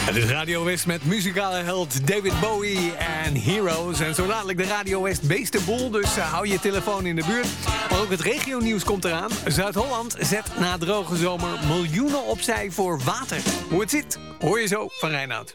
Het is Radio West met muzikale held David Bowie en Heroes. En zo dadelijk de Radio West Beestenboel, dus hou je telefoon in de buurt. Maar ook het regionieuws komt eraan. Zuid-Holland zet na droge zomer miljoenen opzij voor water. Hoe het zit, hoor je zo van Reinoud.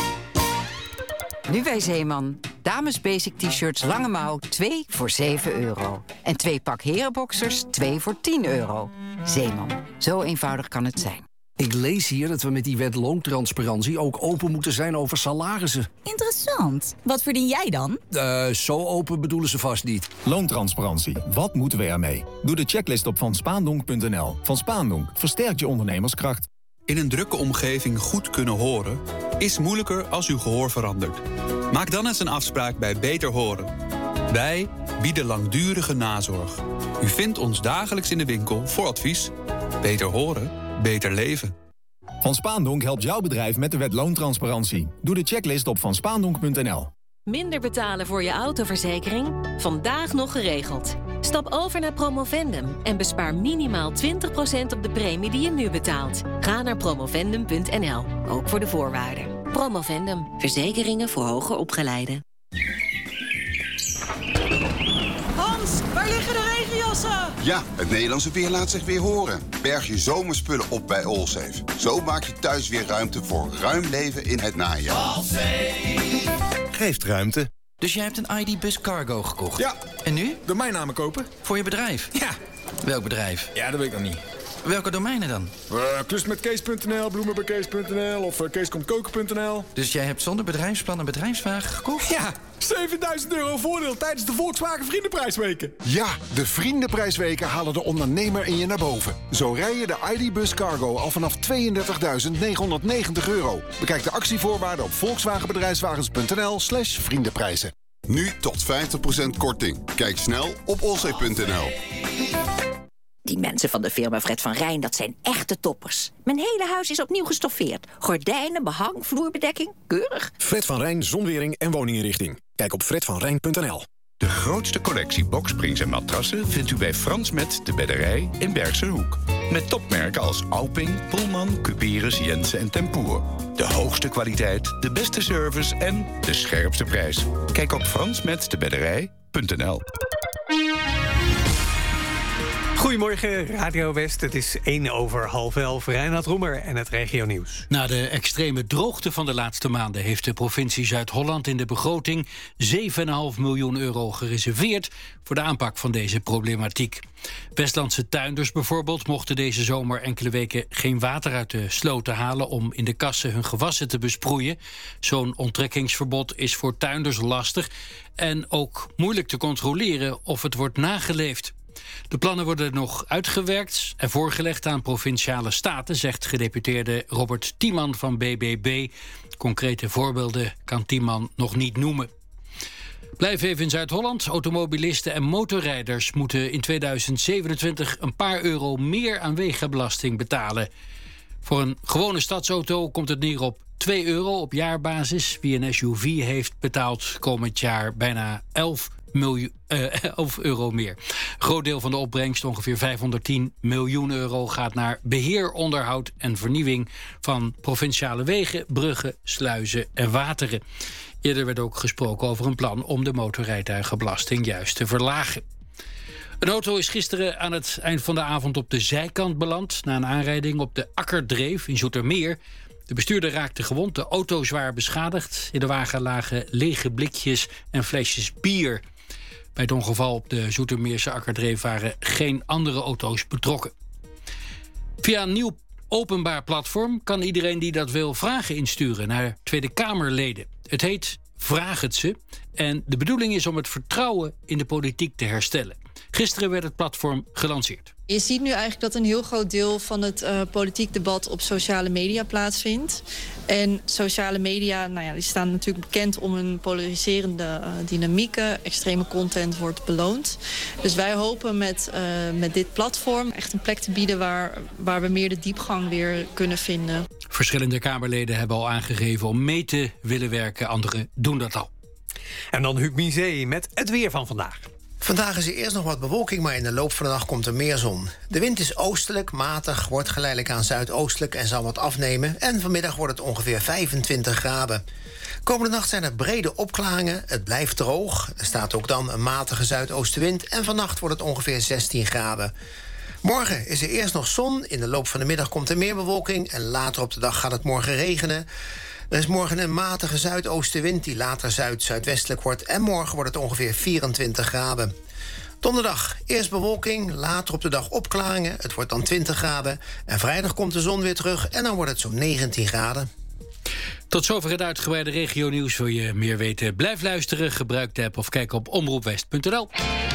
Nu bij Zeeman. Dames basic t-shirts lange mouw 2 voor €7. En 2 pak herenboxers 2 voor €10. Zeeman. Zo eenvoudig kan het zijn. Ik lees hier dat we met die wet loontransparantie ook open moeten zijn over salarissen. Interessant. Wat verdien jij dan? Zo open bedoelen ze vast niet. Loontransparantie. Wat moeten we ermee? Doe de checklist op vanspaandonk.nl. Van Spaandonk versterkt je ondernemerskracht. In een drukke omgeving goed kunnen horen is moeilijker als uw gehoor verandert. Maak dan eens een afspraak bij Beter Horen. Wij bieden langdurige nazorg. U vindt ons dagelijks in de winkel voor advies. Beter horen, beter leven. Van Spaandonk helpt jouw bedrijf met de wet loontransparantie. Doe de checklist op vanspaandonk.nl. Minder betalen voor je autoverzekering? Vandaag nog geregeld. Stap over naar Promovendum en bespaar minimaal 20% op de premie die je nu betaalt. Ga naar promovendum.nl, ook voor de voorwaarden. Promovendum, verzekeringen voor hoger opgeleiden. Hans, waar liggen de regenjassen? Ja, het Nederlandse weer laat zich weer horen. Berg je zomerspullen op bij Allsafe. Zo maak je thuis weer ruimte voor ruim leven in het najaar. Allsafe geeft ruimte. Dus jij hebt een ID-Bus Cargo gekocht? Ja. En nu? Domeinamen kopen. Voor je bedrijf? Ja. Welk bedrijf? Ja, dat weet ik nog niet. Welke domeinen dan? Klusmetkees.nl, bloemenbekees.nl of keeskomtkoken.nl. Dus jij hebt zonder bedrijfsplan een bedrijfswagen gekocht? Ja, €7.000 voordeel tijdens de Volkswagen Vriendenprijsweken. Ja, de Vriendenprijsweken halen de ondernemer in je naar boven. Zo rij je de ID-Bus Cargo al vanaf €32.990. Bekijk de actievoorwaarden op volkswagenbedrijfswagens.nl/vriendenprijzen. Nu tot 50% korting. Kijk snel op allsafe.nl. Die mensen van de firma Fred van Rijn, dat zijn echte toppers. Mijn hele huis is opnieuw gestoffeerd. Gordijnen, behang, vloerbedekking, keurig. Fred van Rijn Zonwering en woninginrichting. Kijk op fredvanrijn.nl. De grootste collectie boksprings en matrassen vindt u bij Frans Met de Bedderij in Bergse Hoek. Met topmerken als Alping, Pullman, Cuperus, Jensen en Tempoer. De hoogste kwaliteit, de beste service en de scherpste prijs. Kijk op fransmetdebedderij.nl. Goedemorgen, Radio West. Het is 11:01. Reinoud Roemer en het regionieuws. Na de extreme droogte van de laatste maanden heeft de provincie Zuid-Holland in de begroting €7,5 miljoen gereserveerd voor de aanpak van deze problematiek. Westlandse tuinders bijvoorbeeld mochten deze zomer enkele weken geen water uit de sloten halen om in de kassen hun gewassen te besproeien. Zo'n onttrekkingsverbod is voor tuinders lastig en ook moeilijk te controleren of het wordt nageleefd. De plannen worden nog uitgewerkt en voorgelegd aan provinciale staten, zegt gedeputeerde Robert Tiemann van BBB. Concrete voorbeelden kan Tiemann nog niet noemen. Blijf even in Zuid-Holland. Automobilisten en motorrijders moeten in 2027 een paar euro meer aan wegenbelasting betalen. Voor een gewone stadsauto komt het neer op €2 op jaarbasis. Wie een SUV heeft, betaalt komend jaar bijna €11 meer. Een groot deel van de opbrengst, ongeveer €510 miljoen, gaat naar beheer, onderhoud en vernieuwing van provinciale wegen, bruggen, sluizen en wateren. Eerder werd ook gesproken over een plan om de motorrijtuigenbelasting juist te verlagen. Een auto is gisteren aan het eind van de avond op de zijkant beland na een aanrijding op de Akkerdreef in Zoetermeer. De bestuurder raakte gewond, de auto zwaar beschadigd. In de wagen lagen lege blikjes en flesjes bier. Bij het ongeval op de Zoetermeerse Akkerdreef waren geen andere auto's betrokken. Via een nieuw openbaar platform kan iedereen die dat wil vragen insturen naar Tweede Kamerleden. Het heet Vraag het ze en de bedoeling is om het vertrouwen in de politiek te herstellen. Gisteren werd het platform gelanceerd. Je ziet nu eigenlijk dat een heel groot deel van het politiek debat op sociale media plaatsvindt. En sociale media, die staan natuurlijk bekend om hun polariserende dynamieken. Extreme content wordt beloond. Dus wij hopen met dit platform echt een plek te bieden waar we meer de diepgang weer kunnen vinden. Verschillende Kamerleden hebben al aangegeven om mee te willen werken. Anderen doen dat al. En dan Huub Mizee met het weer van vandaag. Vandaag is er eerst nog wat bewolking, maar in de loop van de dag komt er meer zon. De wind is oostelijk, matig, wordt geleidelijk aan zuidoostelijk en zal wat afnemen. En vanmiddag wordt het ongeveer 25 graden. Komende nacht zijn er brede opklaringen, het blijft droog. Er staat ook dan een matige zuidoostenwind en vannacht wordt het ongeveer 16 graden. Morgen is er eerst nog zon, in de loop van de middag komt er meer bewolking en later op de dag gaat het morgen regenen. Er is morgen een matige zuidoostenwind die later zuid-zuidwestelijk wordt en morgen wordt het ongeveer 24 graden. Donderdag eerst bewolking, later op de dag opklaringen, het wordt dan 20 graden. En vrijdag komt de zon weer terug en dan wordt het zo'n 19 graden. Tot zover het uitgebreide regionieuws. Wil je meer weten? Blijf luisteren, gebruik de app of kijk op omroepwest.nl.